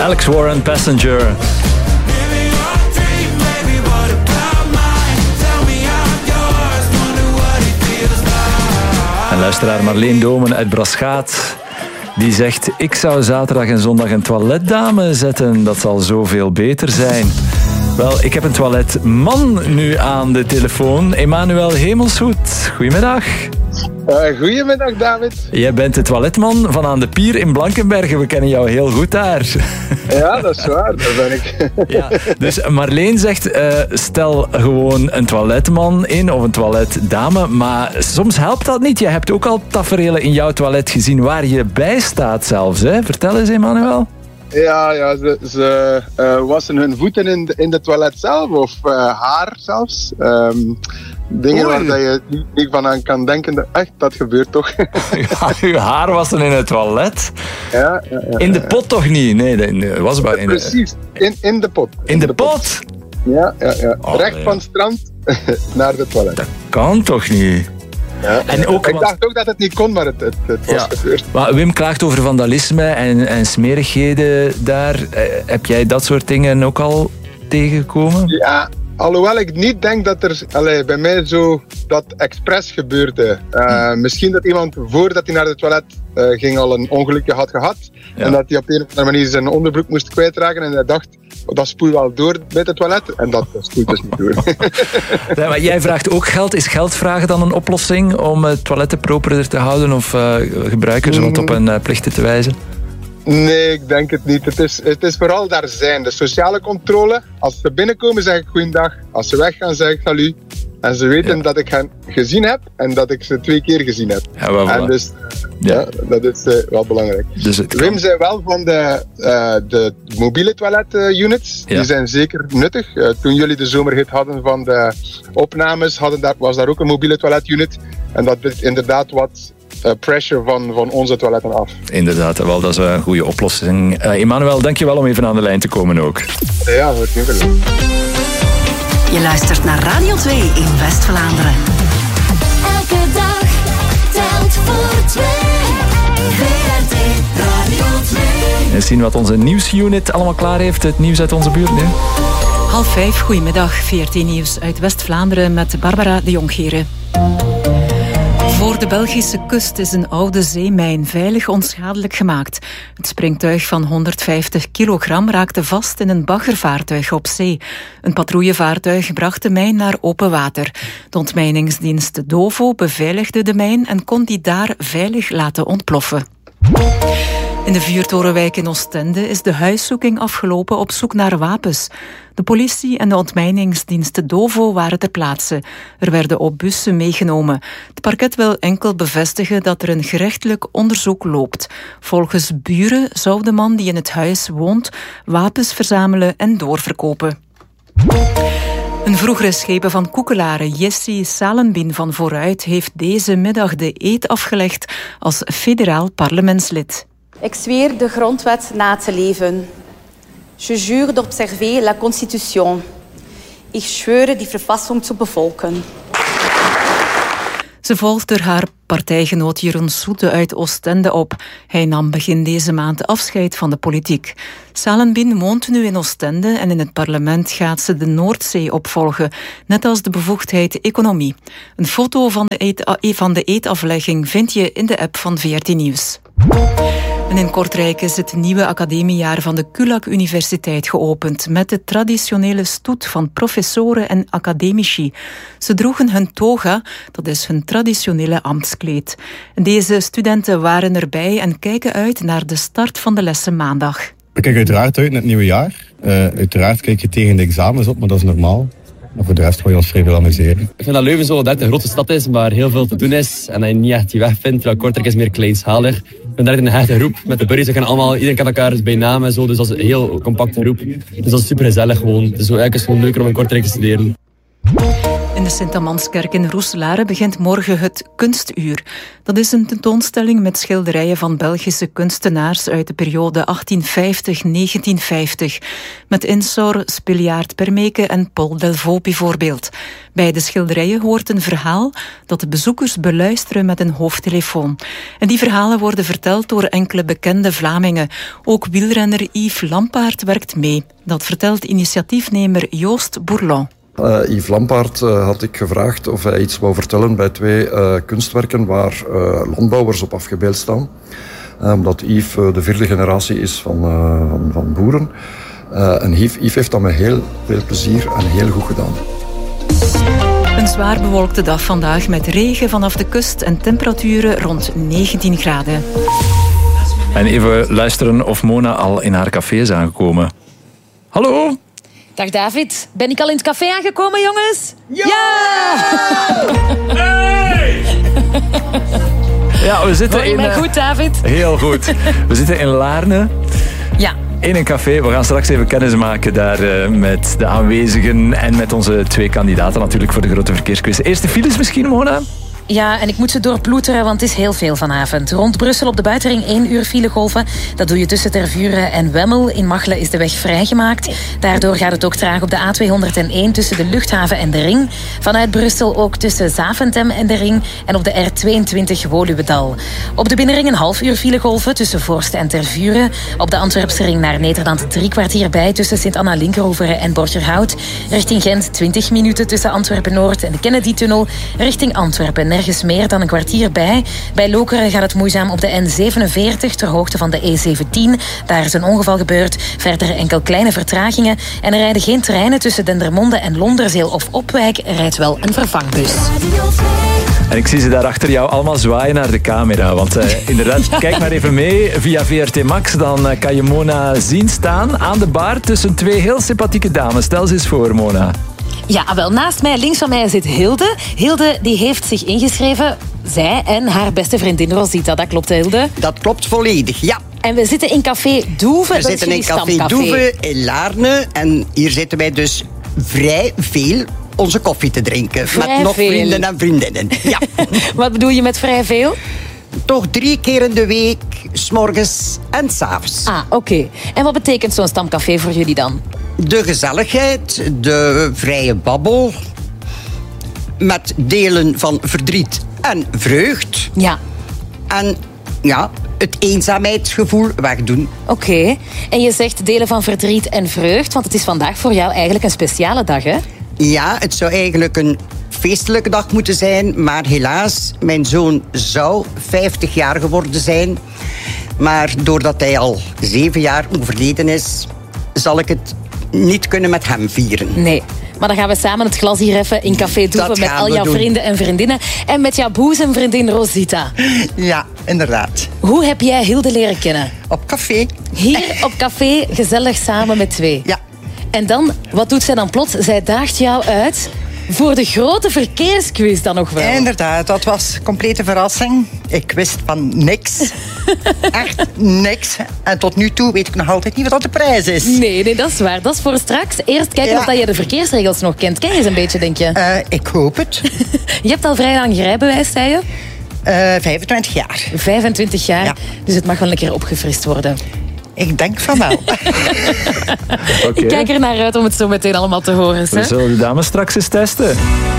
Alex Warren, Passenger. En luisteraar Marleen Domen uit Braschaat, die zegt: ik zou zaterdag en zondag een toiletdame zetten. Dat zal zoveel beter zijn. Wel, ik heb een toiletman nu aan de telefoon. Emmanuel Hemelshoed, goedemiddag. Goedemiddag, David. Jij bent de toiletman van aan de Pier in Blankenberge. We kennen jou heel goed daar. Ja, dat is waar. Daar ben ik. Ja, dus Marleen zegt, stel gewoon een toiletman in of een toiletdame. Maar soms helpt dat niet. Je hebt ook al taferelen in jouw toilet gezien waar je bij staat zelfs. Hè? Vertel eens, Emmanuel. Ja, ze wassen hun voeten in de toilet zelf of haar zelfs. Dingen waar je niet van aan kan denken. Echt, dat gebeurt toch? Ja, uw haar wassen in het toilet? Ja. In de pot toch niet? Nee, wasbaar. Precies, in de pot. In de pot? Ja. Recht van het strand naar de toilet. Dat kan toch niet? Ja. En ook, ik dacht ook dat het niet kon, maar het was gebeurd. Maar Wim klaagt over vandalisme en smerigheden daar. Heb jij dat soort dingen ook al tegengekomen? Ja, alhoewel ik niet denk dat er bij mij zo dat expres gebeurde. Misschien dat iemand voordat hij naar de toilet ging al een ongelukje had gehad. Ja. En dat hij op een of andere manier zijn onderbroek moest kwijtraken. En hij dacht, dat spoelt wel door bij het toilet. En dat spoelt dus niet door. Ja, maar jij vraagt ook geld. Is geld vragen dan een oplossing om toiletten properder te houden of gebruikers wat op hun plichten te wijzen? Nee, ik denk het niet. Het is vooral daar zijn. De sociale controle. Als ze binnenkomen zeg ik goeiedag. Als ze weggaan zeg ik salut. En ze weten dat ik hen gezien heb en dat ik ze 2 keer gezien heb. Ja, wel, en dus dat is wel belangrijk. Dus Wim zei wel van de mobiele toilet-units. Die zijn zeker nuttig. Toen jullie de zomerhit hadden van de opnames, was daar ook een mobiele toilet-unit. En dat deed inderdaad wat pressure van onze toiletten af. Inderdaad, wel, dat is een goede oplossing. Emmanuel, dankjewel om even aan de lijn te komen ook. Ja, dat wordt niet veel. Je luistert naar Radio 2 in West-Vlaanderen. Elke dag telt voor 2. VRT Radio 2. En zien wat onze nieuwsunit allemaal klaar heeft. Het nieuws uit onze buurt nu. 4:30, goedemiddag. VRT Nieuws uit West-Vlaanderen met Barbara de Jongheren. Voor de Belgische kust is een oude zeemijn veilig onschadelijk gemaakt. Het springtuig van 150 kilogram raakte vast in een baggervaartuig op zee. Een patrouillevaartuig bracht de mijn naar open water. De ontmijningsdienst DOVO beveiligde de mijn en kon die daar veilig laten ontploffen. In de vuurtorenwijk in Oostende is de huiszoeking afgelopen op zoek naar wapens. De politie en de ontmijningsdienst DOVO waren ter plaatse. Er werden ook bussen meegenomen. Het parket wil enkel bevestigen dat er een gerechtelijk onderzoek loopt. Volgens buren zou de man die in het huis woont wapens verzamelen en doorverkopen. Een vroegere schepen van Koekelaren, Jessie Salenbien van Vooruit, heeft deze middag de eed afgelegd als federaal parlementslid. Ik zweer de grondwet na te leven. Je jure d'observer la Constitution. Ik schwöre die Verfassung zu bevolken. Ze volgt er haar partijgenoot Jeroen Soete uit Oostende op. Hij nam begin deze maand afscheid van de politiek. Salenbien woont nu in Oostende en in het parlement gaat ze de Noordzee opvolgen, net als de bevoegdheid economie. Een foto van de eedaflegging vind je in de app van VRT Nieuws. En in Kortrijk is het nieuwe academiejaar van de Kulak Universiteit geopend met de traditionele stoet van professoren en academici. Ze droegen hun toga, dat is hun traditionele ambtskleed. En deze studenten waren erbij en kijken uit naar de start van de lessen maandag. We kijken uiteraard uit naar het nieuwe jaar. Uiteraard kijk je tegen de examens op, maar dat is normaal. Maar voor de rest wil je ons vrij veel amuseren. Ik vind dat Leuven zo dat een grote stad is, waar heel veel te doen is. En dat je niet echt die weg vindt. Terwijl Kortrijk is meer kleinschalig. Ik ben daar in een hechte groep. Met de burgers gaan allemaal, iedereen kent elkaar bij naam en zo. Dus dat is een heel compacte groep. Dus dat is super gezellig gewoon. Dus eigenlijk is het gewoon leuker om in Kortrijk te studeren. In de Sint-Amanskerk in Roeselare begint morgen het Kunstuur. Dat is een tentoonstelling met schilderijen van Belgische kunstenaars uit de periode 1850-1950. Met Insor, Sbiliaert Permeke en Paul Delvaux bijvoorbeeld. Bij de schilderijen hoort een verhaal dat de bezoekers beluisteren met een hoofdtelefoon. En die verhalen worden verteld door enkele bekende Vlamingen. Ook wielrenner Yves Lampaert werkt mee. Dat vertelt initiatiefnemer Joost Bourlon. Yves Lampaert had ik gevraagd of hij iets wou vertellen bij 2 kunstwerken waar landbouwers op afgebeeld staan. Omdat Yves de 4e generatie is van boeren. En Yves heeft dat met heel veel plezier en heel goed gedaan. Een zwaar bewolkte dag vandaag met regen vanaf de kust en temperaturen rond 19 graden. En even luisteren of Mona al in haar café is aangekomen. Hallo? Dag David, ben ik al in het café aangekomen, jongens? Ja! Hey! Ja, we zitten in... Hoor je mij goed, David? Heel goed. We zitten in Laarne. Ja. In een café. We gaan straks even kennis maken daar met de aanwezigen en met onze 2 kandidaten natuurlijk voor de grote verkeersquiz. Eerste files misschien, Mona? Ja, en ik moet ze doorploeteren, want het is heel veel vanavond. Rond Brussel op de buitenring 1 uur filegolven. Dat doe je tussen Tervuren en Wemmel. In Machelen is de weg vrijgemaakt. Daardoor gaat het ook traag op de A201 tussen de luchthaven en de ring. Vanuit Brussel ook tussen Zaventem en de ring. En op de R22 Woluwedal. Op de binnenring een half uur filegolven tussen Voorst en Tervuren. Op de Antwerpse ring naar Nederland 3 kwartier bij tussen Sint-Anna-Linkeroveren en Borgerhout. Richting Gent 20 minuten tussen Antwerpen-Noord en de Kennedy-tunnel. Richting Antwerpen nergens meer dan een kwartier bij. Bij Lokeren gaat het moeizaam op de N47 ter hoogte van de E17. Daar is een ongeval gebeurd. Verder enkel kleine vertragingen. En er rijden geen treinen tussen Dendermonde en Londerzeel of Opwijk. Er rijdt wel een vervangbus. En ik zie ze daar achter jou allemaal zwaaien naar de camera. Want inderdaad, kijk maar even mee via VRT Max. Dan kan je Mona zien staan aan de bar tussen 2 heel sympathieke dames. Stel ze eens voor, Mona. Ja, wel, naast mij, links van mij zit Hilde. Hilde die heeft zich ingeschreven, zij en haar beste vriendin Rosita. Dat klopt, Hilde? Dat klopt volledig, ja. En we zitten in Café Doeve. We zitten in Café Doeve in Laarne. En hier zitten wij dus vrij veel onze koffie te drinken. Vrij met nog veel vrienden en vriendinnen. Ja. Wat bedoel je met vrij veel? Toch 3 keer in de week, 's morgens en 's avonds. Ah, oké. En wat betekent zo'n stamcafé voor jullie dan? De gezelligheid, de vrije babbel, met delen van verdriet en vreugd. Ja. En ja, het eenzaamheidsgevoel wegdoen. Oké. En je zegt delen van verdriet en vreugd, want het is vandaag voor jou eigenlijk een speciale dag, hè? Ja, het zou eigenlijk een feestelijke dag moeten zijn, maar helaas, mijn zoon zou 50 jaar geworden zijn. Maar doordat hij al 7 jaar overleden is, zal ik het niet kunnen met hem vieren. Nee, maar dan gaan we samen het glas hier even in Café Doeve met al jouw vrienden en vriendinnen. En met jouw boezemvriendin Rosita. Ja, inderdaad. Hoe heb jij Hilde leren kennen? Op café. Hier op café, gezellig samen met 2. Ja. En dan, wat doet zij dan plots? Zij daagt jou uit voor de grote verkeersquiz dan nog wel. Inderdaad, dat was een complete verrassing. Ik wist van niks. Echt niks. En tot nu toe weet ik nog altijd niet wat de prijs is. Nee, dat is waar. Dat is voor straks. Eerst kijken of dat je de verkeersregels nog kent. Ken je ze een beetje, denk je? Ik hoop het. Je hebt al vrij lang rijbewijs, zei je? 25 jaar. 25 jaar, ja. Dus het mag wel een keer opgefrist worden. Ik denk van wel. Okay. Ik kijk er naar uit om het zo meteen allemaal te horen. We zullen de dames straks eens testen.